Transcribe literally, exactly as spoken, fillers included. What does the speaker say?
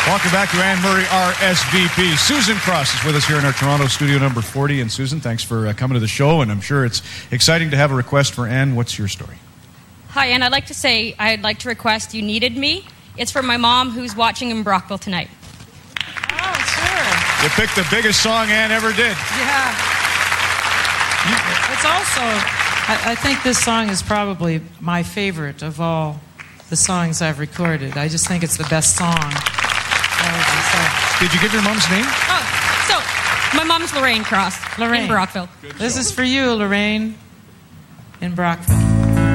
Welcome back to Anne Murray, R S V P. Susan Cross is with us here in our Toronto studio number forty. And Susan, thanks for uh, coming to the show. And I'm sure it's exciting to have a request for Anne. What's your story? Hi, Anne. I'd like to say I'd like to request You Needed Me. It's for my mom who's watching in Brockville tonight. Oh, sure. You picked the biggest song Anne ever did. Yeah. It's also, I, I think this song is probably my favorite of all the songs I've recorded. I just think it's the best song. Did you give your mom's name? Oh, so my mom's Lorraine Cross. Lorraine. In Brockville. This is for you, Lorraine, in Brockville.